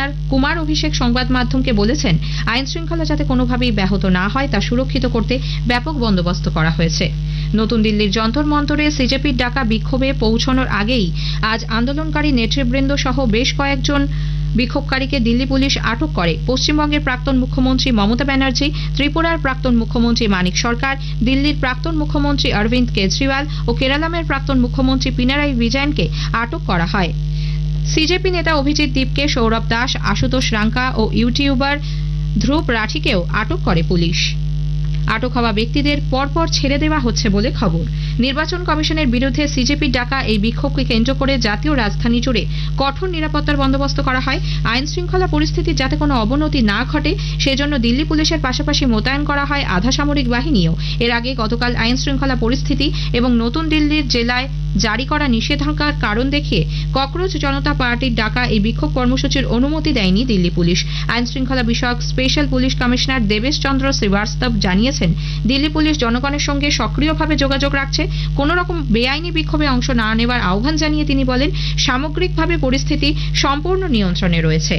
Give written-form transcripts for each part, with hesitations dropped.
কুমার অভিষেক সংবাদ মাধ্যমকে বলেছেন, আইন শৃঙ্খলা যাতে কোনোভাবেই ব্যাহত না হয় তা সুরক্ষিত করতে ব্যাপক বন্দোবস্ত করা হয়েছে। নতুন দিল্লির যন্তর মন্তরে সিজেপির ডাকা বিক্ষোভে পৌঁছানোর আগেই আজ আন্দোলনকারী নেতৃবৃন্দ সহ বেশ কয়েকজন বিক্ষোভকারীকে দিল্লি পুলিশ আটক করে। পশ্চিমবঙ্গের প্রাক্তন মুখ্যমন্ত্রী মমতা ব্যানার্জি, ত্রিপুরার প্রাক্তন মুখ্যমন্ত্রী মানিক সরকার, দিল্লির প্রাক্তন মুখ্যমন্ত্রী অরবিন্দ কেজরিওয়াল ও কেরালামের প্রাক্তন মুখ্যমন্ত্রী পিনারাই বিজয়নকে আটক করা হয়। সিজেপি নেতা অভিজিৎ দীপকে, সৌরভ দাস, আশুতোষ রাঙ্কা ও ইউটিউবার ধ্রুব রাঠিকেও আটক করে পুলিশ। আটক হওয়া ব্যক্তিদের পরপর ছেড়ে দেওয়া হচ্ছে বলে খবর। নির্বাচন কমিশনের বিরুদ্ধে সিজেপির ডাকা এই বিক্ষোভকে কেন্দ্র করে জাতীয় রাজধানী জুড়ে কঠোর নিরাপত্তার বন্দোবস্ত করা হয়। আইন শৃঙ্খলা পরিস্থিতির যাতে কোনো অবনতি না ঘটে সেজন্য দিল্লি পুলিশের পাশাপাশি মোতায়েন করা হয় আধা সামরিক বাহিনীও। এর আগে গতকাল আইন শৃঙ্খলা পরিস্থিতি এবং নতুন দিল্লির জেলায় জারি করা নিষেধাজ্ঞার কারণ দেখিয়ে ককরোচ জনতা পার্টির ডাকা এই বিক্ষোভ কর্মসূচির অনুমতি দেয়নি দিল্লি পুলিশ। আইন শৃঙ্খলা বিষয়ক স্পেশাল পুলিশ কমিশনার দেবেশ চন্দ্র শ্রীবাস্তব জানিয়েছেন, দিল্লি পুলিশ জনগণের সঙ্গে সক্রিয়ভাবে যোগাযোগ রাখছে। কোন রকম বেআইনি বিক্ষোভে অংশ না নেওয়ার আহ্বান জানিয়ে তিনি বলেন, সামগ্রিকভাবে পরিস্থিতি সম্পূর্ণ নিয়ন্ত্রণে রয়েছে।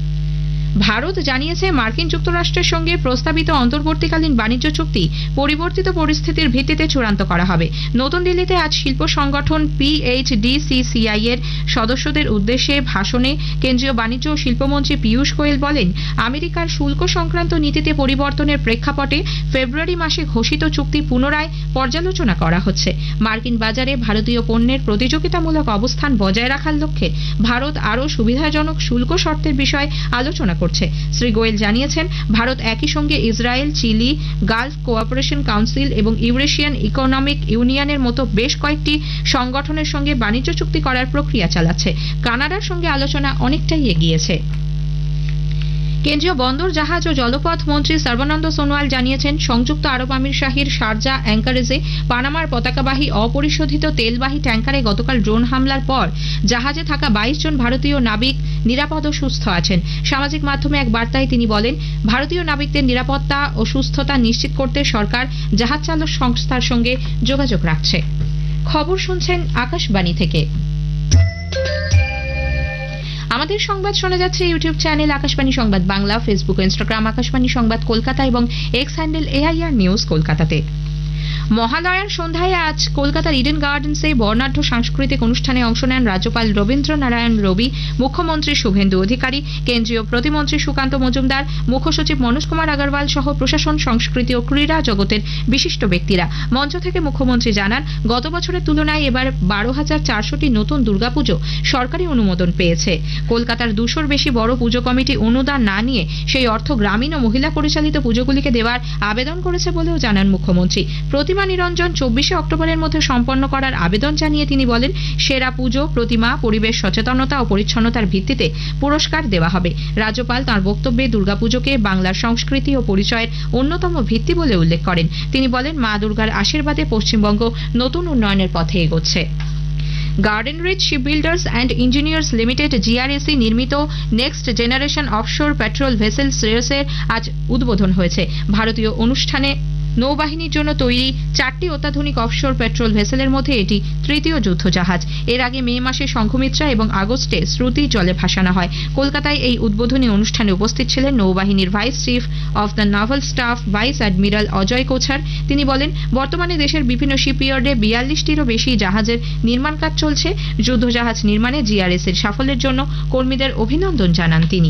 ভারত জানিয়েছে, মার্কিন যুক্তরাষ্ট্রের সঙ্গে প্রস্তাবিত অন্তর্বর্তীকালীন বাণিজ্য চুক্তি পরিবর্তিত পরিস্থিতির ভিত্তিতে চূড়ান্ত করা হবে। নতুন দিল্লিতে আজ শিল্প সংগঠন PHDCCI এর সদস্যদের উদ্দেশ্যে ভাষণে কেন্দ্রীয় বাণিজ্য ও শিল্পমন্ত্রী পীযূষ গোয়েল বলেন, আমেরিকার শুল্ক সংক্রান্ত নীতিতে পরিবর্তনের প্রেক্ষাপটে ফেব্রুয়ারি মাসে ঘোষিত চুক্তি পুনরায় পর্যালোচনা করা হচ্ছে। মার্কিন বাজারে ভারতীয় পণ্যের প্রতিযোগিতামূলক অবস্থান বজায় রাখার লক্ষ্যে ভারত আরও সুবিধাজনক শুল্ক শর্তের বিষয়ে আলোচনা করছে। শ্রী গোয়েল জানিয়েছেন, ভারত একই সঙ্গে Israel, chilli, Gulf cooperation council এবং ইউরেশিয়ান ইকোনমিক ইউনিয়নের মতো বেশ কয়েকটি সংগঠনের সঙ্গে বাণিজ্য চুক্তি করার প্রক্রিয়া চালাচ্ছে। কানাডার সঙ্গে আলোচনা অনেকটাই এগিয়েছে। কেন্দ্রীয় বন্দর, জাহাজ ও জলপথ মন্ত্রী সর্বানন্দ সোনোয়াল জানিয়েছেন, সংযুক্ত আরব আমিরশাহীর শারজা অ্যাঙ্কারেজে পানামার পতাকাবাহী অপরিশোধিত তেলবাহী ট্যাঙ্কারে গতকাল ড্রোন হামলার পর জাহাজে থাকা 22 জন ভারতীয় নাবিক নিরাপদ ও সুস্থ আছেন। সামাজিক মাধ্যমে এক বার্তায় তিনি বলেন, ভারতীয় নাবিকদের নিরাপত্তা ও সুস্থতা নিশ্চিত করতে সরকার জাহাজ চালক সংস্থার সঙ্গে যোগাযোগ রাখছে। খবর শুনছেন আকাশবাণী থেকে। আমাদের সংবাদ শোনা যাচ্ছে ইউটিউব চ্যানেল আকাশবাণী সংবাদ বাংলা, ফেসবুক ও ইনস্টাগ্রাম আকাশবাণী সংবাদ কলকাতা এবং এক্স হ্যান্ডেল AIR নিউজ কলকাতাতে। মহালয়ার সন্ধ্যায় আজ কলকাতার ইডেন গার্ডেন্সে বর্ণাঢ্য সাংস্কৃতিক অনুষ্ঠানে অংশ নেন রাজ্যপাল রবীন্দ্র নারায়ণ রবি, মুখ্যমন্ত্রী শুভেন্দু অধিকারী, কেন্দ্রীয় প্রতিমন্ত্রী সুকান্ত মজুমদার, মুখ্য সচিব মনোজ কুমার আগরওয়াল সহ প্রশাসন, সংস্কৃতি ও ক্রীড়া জগতের বিশিষ্ট ব্যক্তিরা। মঞ্চ থেকে মুখ্যমন্ত্রী জানান, গত বছরের তুলনায় এবার 12,400টি নতুন দুর্গাপুজো সরকারি অনুমোদন পেয়েছে। কলকাতার 200-র বেশি বড় পুজো কমিটি অনুদান না নিয়ে সেই অর্থ গ্রামীণ ও মহিলা পরিচালিত পুজোগুলিকে দেওয়ার আবেদন করেছে বলেও জানান মুখ্যমন্ত্রী। প্রতিমা নিরঞ্জন 24শে অক্টোবরের মধ্যে সম্পন্ন করার আবেদন জানিয়ে তিনি বলেন, সেরা পুজো, প্রতিমা, পরিবেশ সচেতনতা ও পরিচ্ছন্নতার ভিত্তিতে পুরস্কার দেওয়া হবে। রাজ্যপাল তাঁর বক্তব্যে দুর্গাপুজোকে বাংলার সংস্কৃতি ও পরিচয়ের অন্যতম ভিত্তি বলে উল্লেখ করেন। তিনি বলেন, মা দুর্গার আশীর্বাদে পশ্চিমবঙ্গ নতুন উন্নয়নের পথে এগোচ্ছে। Garden rich shipbuilders and engineers limited GRAC নির্মিত next generation offshore petrol vessel শ্রেয়সের আজ উদ্বোধন হয়েছে। ভারতীয় অনুষ্ঠানে নৌবাহিনীর জন্য তৈরি 4টি অত্যাধুনিক অফশোর পেট্রোল ভেসেলের মধ্যে এটি তৃতীয় যুদ্ধজাহাজ। এর আগে মে মাসে শঙ্খমিত্রা এবং আগস্টে শ্রুতি জলে ভাসানো হয়। কলকাতায় এই উদ্বোধনী অনুষ্ঠানে উপস্থিত ছিলেন নৌবাহিনীর vice chief of the naval staff vice admiral Ajay কোছার। তিনি বলেন, বর্তমানে দেশের বিভিন্ন শিপইয়ার্ডে 42টিরও বেশি জাহাজের নির্মাণ কাজ চলছে। যুদ্ধজাহাজ নির্মাণে GRACর সাফল্যের জন্য কর্মীদের অভিনন্দন জানান তিনি।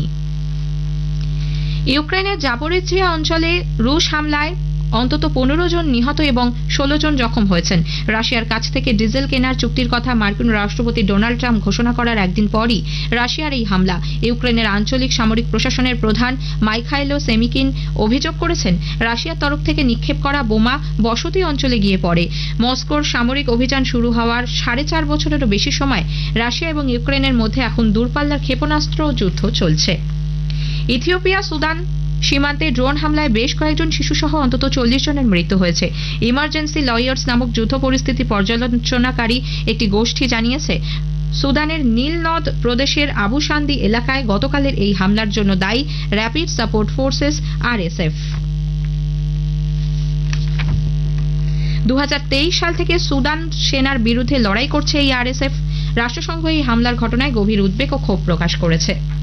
ইউক্রেনের জাপোরিজিয়া অঞ্চলে রুশ হামলায় অন্তত 15 জন নিহত এবং 16 জন জখম হয়েছেন। রাশিয়ার কাছ থেকে ডিজেল কেনার চুক্তির কথা মার্কিন রাষ্ট্রপতি ডোনাল্ড ট্রাম্প ঘোষণা করার একদিন পরই রাশিয়ার এই হামলা। ইউক্রেনের আঞ্চলিক সামরিক প্রশাসনের প্রধান মাইখাইলো সেমিকিন অভিযোগ করেছেন, রাশিয়ার তরফ থেকে নিক্ষেপ করা বোমা বসতি অঞ্চলে গিয়ে পড়ে। মস্কোর সামরিক অভিযান শুরু হওয়ার 4.5 বছরেরও বেশি সময় রাশিয়া এবং ইউক্রেনের মধ্যে এখন দূরপাল্লার ক্ষেপণাস্ত্র যুদ্ধ চলছে। ইথিওপিয়া সুদান সীমান্তে ড্রোন হামলায় বেশ কয়েকজন শিশুসহ অন্তত 40 জনের মৃত্যু হয়েছে। ইমার্জেন্সি লয়ার্স নামক যুদ্ধ পরিস্থিতি পর্যালোচনাকারী একটি গোষ্ঠী জানিয়েছে, সুদানের নীল নদ প্রদেশের আবু সান্দি এলাকায় গতকালের এই হামলার জন্য দায়ী র্যাপিড সাপোর্ট ফোর্সেস RSF। 2023 সাল থেকে সুদান সেনার বিরুদ্ধে লড়াই করছে এই RSF। রাষ্ট্রসংঘ এই হামলার ঘটনায় গভীর উদ্বেগ ও ক্ষোভ প্রকাশ করেছে।